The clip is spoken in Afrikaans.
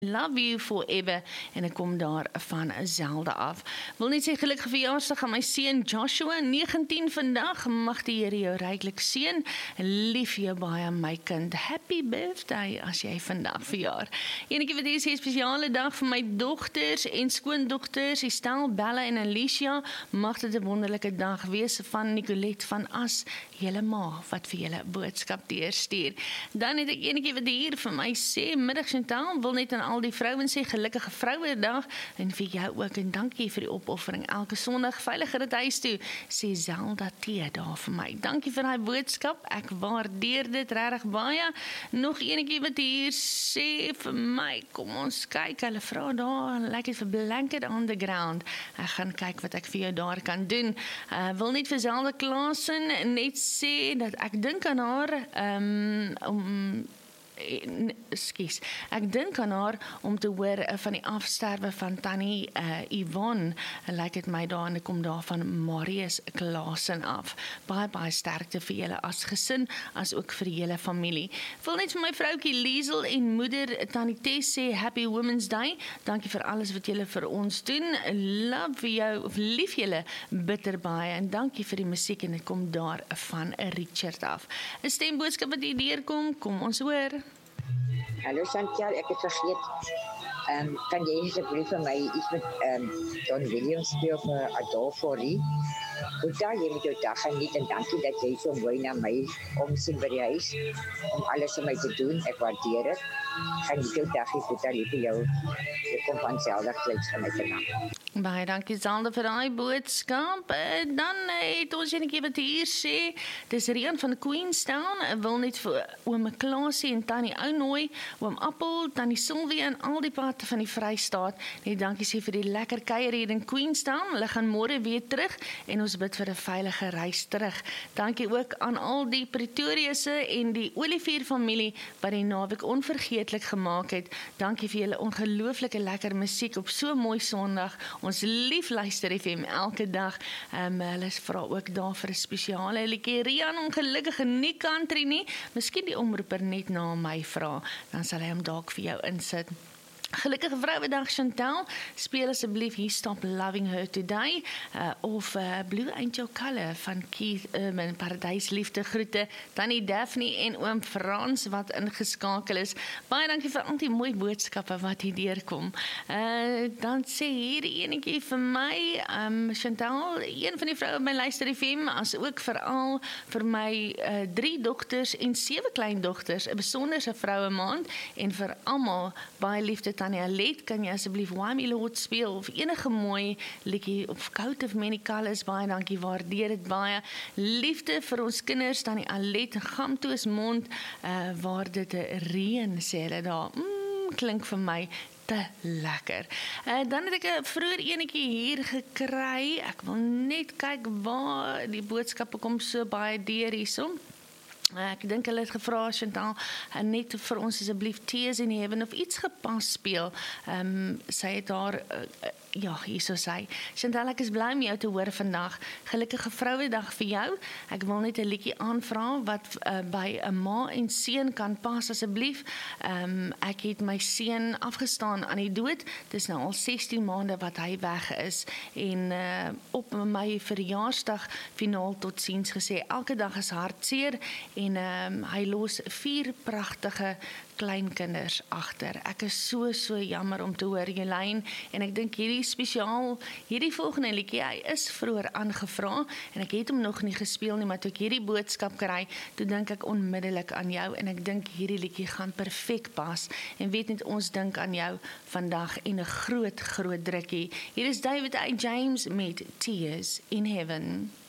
Love You Forever en ek kom daar van Zelda af. Wil net sê gelukkige verjaarsdag aan my seun Joshua, 19 vandag. Mag die Here jou ryklik seën. Lief jou baie my kind. Happy birthday as jy vandag verjaar. Enetjie wat hier sê spesiale dag vir my dogters en skoondogters, Estelle, Bella en Alicia. Mag dit 'n wonderlike dag wees van Nicolette van As, julle ma wat vir julle boodskap deurstuur. Dan het ek enetjie wat hier vir my sê, middag Chantal, wil net aan al die vrouens sê gelukkige Vrouedag en vir jou ook en dankie vir die opoffering elke Sondag veilig dit huis toe, sê Zelda T daar vir my. Dankie vir daai boodskap, ek waardeer dit regtig baie. Nog enetjie wat hier sê vir my, kom ons kyk, hulle vra daar, lekker vir Blanket on the Ground. Ek gaan kyk wat ek vir jou daar kan doen. Wil net vir Zelda Klaasen net sê dat ek dink aan haar ek dink aan haar om te hoor van die afsterwe van Tannie Yvonne, lyk dit my daar en ek kom daar van Marius Klaasen af. Baie sterkte vir julle as gesin, as ook vir julle familie. Wil net vir my vroukie Liesel en moeder Tannie Tess sê Happy Women's Day. Dankie vir alles wat julle vir ons doen. Love vir jou, of lief julle bitter baie en dankie vir die musiek en ek kom daar van Richard af. 'n Stemboodskap wat hier deurkom, kom ons hoor. Hallo Chantal, ek het vergeet. Kan jy asseblief vir my iets met Don Williams speel vir Adolfo Lee? Boeta, jy moet jou dag geniet en dankie dat jy so mooi na my omsien by die huis om alles vir my te doen. Ek waardeer dit. Geniet jou dag, Boeta, lief vir jou. Ek kom van Zelda Klits van my vandag. Baie dankie Zelda vir daai boodskap. Dan het ons enetjie wat hier sê, dis Rian van Queenstown, wil net vir oom Klaasie en tannie Ounooi, oom Appel, tannie Sylvie en al die pad van die Vrystaat. Net dankie sê vir die lekker kuier hier in Queenstown. Hulle gaan môre weer terug en ons bid vir 'n veilige reis terug. Dankie ook aan al die Pretoriëse en die Olivier familie wat die naweek onvergeetlik gemaak het. Dankie vir julle ongelooflike lekker musiek op so 'n mooi Sondag. Ons lief luister FM elke dag. Hulle vra ook daar vir 'n spesiale liedjie. Rian, ongelukkige nie country nie. Miskien die omroeper net na my vra, dan sal hy hom dalk vir jou insit. Gelukkige Vrouedag Chantal, speel asseblief He Stop Loving Her Today of Blue Angel Color van Keith Urban, Paradysliefde groete, Tannie Daphne en oom Frans wat ingeskakel is. Baie dankie vir al die mooi boodskappe wat hier deurkom. Dan sê hier enetjie vir my, Chantal, een van die vroue by Luister FM, as ook veral vir my 3 dogters en 7 kleindogters, 'n besonderse vroue maand en vir almal baie liefde. Tannie Alet, kan jy asseblief Why Me Lord speel of enige mooi liedjie of Coat of Many Colors, baie dankie, waardeer dit baie. Liefde vir ons kinders, Tannie Alet, Gamtoos mond, waar dit reën, sê hulle daar, klink vir my te lekker. Dan het ek vroeër enetjie hier gekry, ek wil net kyk waar die boodskappe kom so baie deur hierso. Ek dink hulle het gevra, Chantal, net vir ons asseblief Tears in Heaven of iets gepas speel. Sy het daar, ja, hierso sê, Chantal, ek is bly om jou te hoor vandag. Gelukkige Vrouedag vir jou. Ek wil net 'n liedjie aanvra wat by 'n ma en seun kan pas asseblief. Ek het my seun afgestaan aan die dood. Dis nou al 16 maande wat hy weg is en op my verjaarsdag finaal totsiens gesê. Elke dag is hartseer en hy los 4 pragtige kleinkinders agter. Ek is so jammer om te hoor, Jolyn, en ek dink hierdie volgende liedjie, hy is vroeër aangevra en ek het hom nog nie gespeel nie, maar toe ek hierdie boodskap kry, toe dink ek onmiddellik aan jou en ek dink hierdie liedjie gaan perfek pas en weet net ons dink aan jou vandag en 'n groot drukkie. Hier is David A. James met Tears in Heaven.